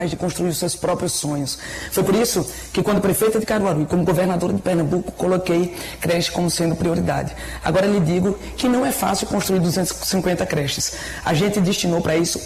de construir os seus próprios sonhos. Foi por isso que, quando prefeita de Caruaru e como governadora de Pernambuco, coloquei creche como sendo prioridade. Agora lhe digo que não é fácil construir 250 creches. A gente destinou para isso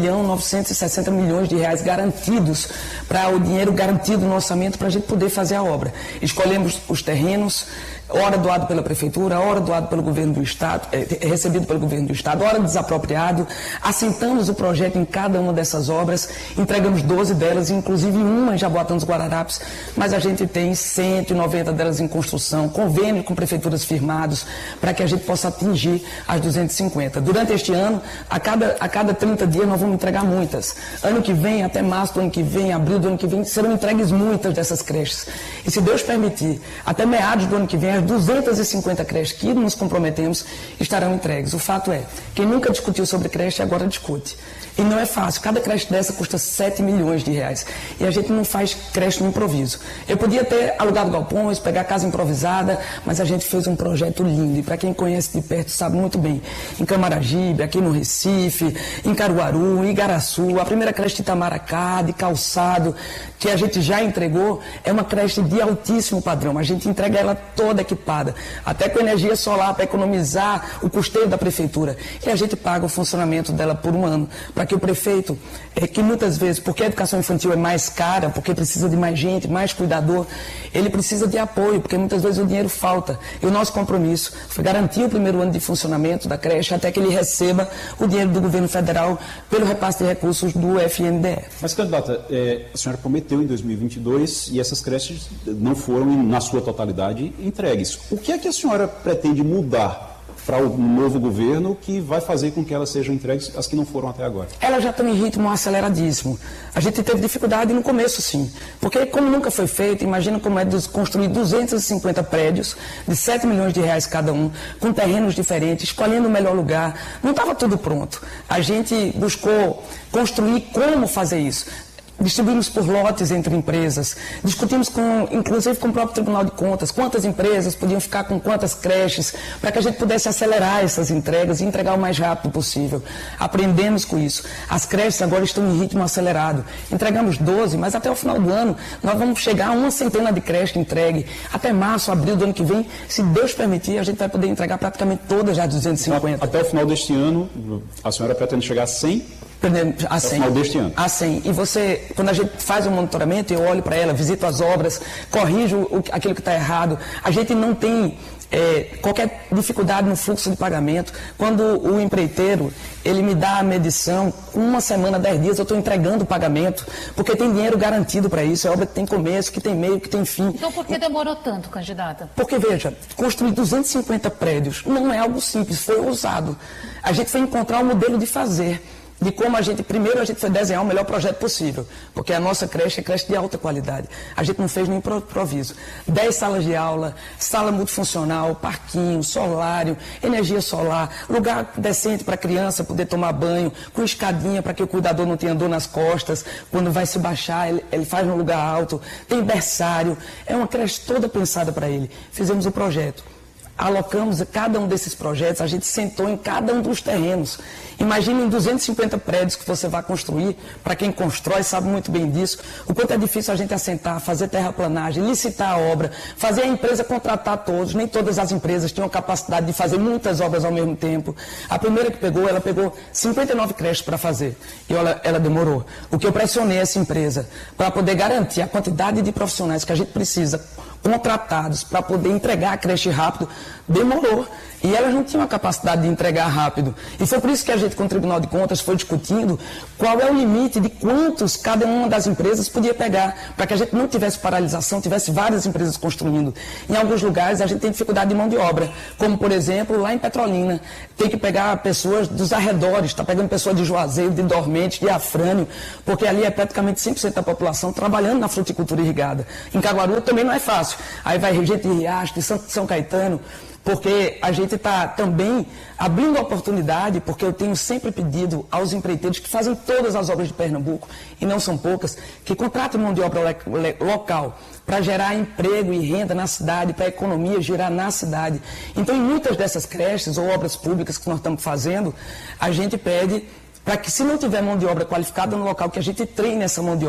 1.960 bilhões de reais garantidos, para o dinheiro garantido no orçamento para a gente poder fazer a obra. Escolhemos os terrenos, hora doado pela prefeitura, hora doado pelo governo do estado, recebido pelo governo do estado, hora desapropriado, assentamos o projeto em cada uma dessas obras, entregamos 12 delas, inclusive uma em Jaboatão dos Guararapes, mas a gente tem 190 delas em construção, convênio com prefeituras firmados, para que a gente possa atingir as 250. Durante este ano, a cada 30 dias nós vamos entregar muitas. Ano que vem, até março do ano que vem, abril do ano que vem, serão entregues muitas dessas creches. E se Deus permitir, até meados do ano que vem, as 250 creches que nos comprometemos estarão entregues. O fato é, quem nunca discutiu sobre creche agora discute. E não é fácil. Cada creche dessa custa 7 milhões de reais. E a gente não faz creche no improviso. Eu podia ter alugado galpões, pegar casa improvisada, mas a gente fez um projeto lindo. E para quem conhece de perto sabe muito bem. Em Camaragibe, aqui no Recife, em Caruaru, em Igaraçu, a primeira creche de Itamaracá, de calçado, que a gente já entregou, é uma creche de altíssimo padrão. A gente entrega ela toda equipada, até com energia solar, para economizar o custeio da prefeitura. E a gente paga o funcionamento dela por um ano, para que o prefeito, que muitas vezes, porque a educação infantil é mais cara, porque precisa de mais gente, mais cuidador, ele precisa de apoio, porque muitas vezes o dinheiro falta. E o nosso compromisso foi garantir o primeiro ano de funcionamento da creche até que ele receba o dinheiro do governo federal pelo repasse de recursos do FNDE. Mas, candidata, a senhora prometeu em 2022 e essas creches não foram, na sua totalidade, entregues. O que é que a senhora pretende mudar para o novo governo que vai fazer com que elas sejam entregues, as que não foram até agora? Elas já estão em ritmo aceleradíssimo. A gente teve dificuldade no começo, sim. Porque, como nunca foi feito, imagina como é construir 250 prédios de 7 milhões de reais cada um, com terrenos diferentes, escolhendo o melhor lugar. Não estava tudo pronto. A gente buscou construir como fazer isso. Distribuímos por lotes entre empresas, discutimos inclusive com o próprio Tribunal de Contas, quantas empresas podiam ficar com quantas creches, para que a gente pudesse acelerar essas entregas e entregar o mais rápido possível. Aprendemos com isso. As creches agora estão em ritmo acelerado. Entregamos 12, mas até o final do ano nós vamos chegar a uma centena de creches entregue. Até março, abril do ano que vem, se Deus permitir, a gente vai poder entregar praticamente todas já 250. Até o final deste ano, a senhora pretende chegar a 100? A 100. Final deste ano. A 100. E você, quando a gente faz o monitoramento, eu olho para ela, visito as obras, corrijo aquilo que está errado. A gente não tem qualquer dificuldade no fluxo de pagamento. Quando o empreiteiro, ele me dá a medição, uma semana, 10 dias, eu estou entregando o pagamento, porque tem dinheiro garantido para isso. É obra que tem começo, que tem meio, que tem fim. Então por que demorou tanto, candidata? Porque, veja, construir 250 prédios não é algo simples, foi ousado. A gente foi encontrar um modelo de fazer. De como primeiro a gente foi desenhar o melhor projeto possível, porque a nossa creche é creche de alta qualidade. A gente não fez nenhum improviso. 10 salas de aula, sala multifuncional, parquinho, solário, energia solar, lugar decente para a criança poder tomar banho, com escadinha para que o cuidador não tenha dor nas costas, quando vai se baixar, ele faz num lugar alto, tem berçário, é uma creche toda pensada para ele. Fizemos o projeto. Alocamos cada um desses projetos, a gente sentou em cada um dos terrenos. Imagine em 250 prédios que você vai construir, para quem constrói sabe muito bem disso, o quanto é difícil a gente assentar, fazer terraplanagem, licitar a obra, fazer a empresa contratar todos. Nem todas as empresas tinham capacidade de fazer muitas obras ao mesmo tempo. A primeira que pegou, ela pegou 59 creches para fazer, e ela demorou. O que eu pressionei essa empresa, para poder garantir a quantidade de profissionais que a gente precisa, contratados para poder entregar a creche rápido, demorou. E elas não tinham a capacidade de entregar rápido. E foi por isso que a gente, com o Tribunal de Contas, foi discutindo qual é o limite de quantos cada uma das empresas podia pegar, para que a gente não tivesse paralisação, tivesse várias empresas construindo. Em alguns lugares a gente tem dificuldade de mão de obra, como por exemplo lá em Petrolina, tem que pegar pessoas dos arredores, está pegando pessoas de Juazeiro, de Dormentes, de Afrânio, porque ali é praticamente 100% da população trabalhando na fruticultura irrigada. Em Caruaru também não é fácil. Aí vai gente de Riacho, de São Caetano, porque a gente está também abrindo a oportunidade, porque eu tenho sempre pedido aos empreiteiros que fazem todas as obras de Pernambuco, e não são poucas, que contratem mão de obra local, para gerar emprego e renda na cidade, para a economia girar na cidade. Então, em muitas dessas creches ou obras públicas que nós estamos fazendo, a gente pede para que, se não tiver mão de obra qualificada no local, que a gente treine essa mão de obra.